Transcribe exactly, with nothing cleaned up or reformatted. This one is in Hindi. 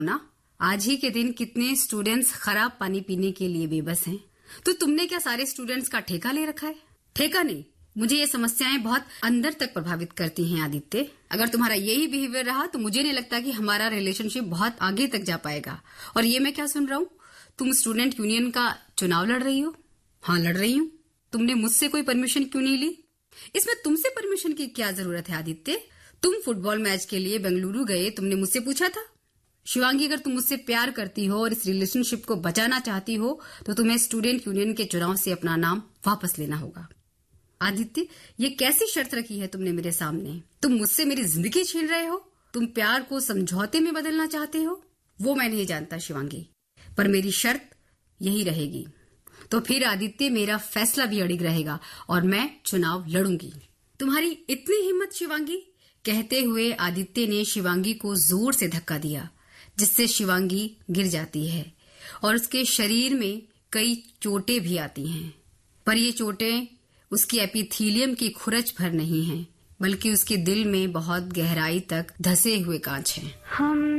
ना, आज ही के दिन कितने स्टूडेंट्स खराब पानी पीने के लिए बेबस हैं। तो तुमने क्या सारे स्टूडेंट्स का ठेका ले रखा है? ठेका नहीं, मुझे ये समस्याएं बहुत अंदर तक प्रभावित करती हैं आदित्य। अगर तुम्हारा यही बिहेवियर रहा तो मुझे नहीं लगता कि हमारा रिलेशनशिप बहुत आगे तक जा पाएगा। और ये मैं क्या सुन रहा हूँ, तुम स्टूडेंट यूनियन का चुनाव लड़ रही हो? हाँ, लड़ रही हूँ। तुमने मुझसे कोई परमिशन क्यों नहीं ली? इसमें तुमसे परमिशन की क्या जरूरत है आदित्य? तुम फुटबॉल मैच के लिए बेंगलुरु गए, तुमने मुझसे पूछा था? शिवांगी, अगर तुम मुझसे प्यार करती हो और इस रिलेशनशिप को बचाना चाहती हो तो तुम्हें स्टूडेंट यूनियन के चुनाव से अपना नाम वापस लेना होगा। आदित्य, ये कैसी शर्त रखी है तुमने मेरे सामने? तुम मुझसे मेरी जिंदगी छीन रहे हो? तुम प्यार को समझौते में बदलना चाहते हो? वो मैं नहीं जानता शिवांगी, पर मेरी शर्त यही रहेगी। तो फिर आदित्य, मेरा फैसला भी अड़िग रहेगा और मैं चुनाव लड़ूंगी। तुम्हारी इतनी हिम्मत शिवांगी? कहते हुए आदित्य ने शिवांगी को जोर से धक्का दिया, जिससे शिवांगी गिर जाती है और उसके शरीर में कई चोटें भी आती हैं। पर ये चोटें उसकी एपिथेलियम की खुरच भर नहीं हैं, बल्कि उसके दिल में बहुत गहराई तक धसे हुए कांच हैं। हम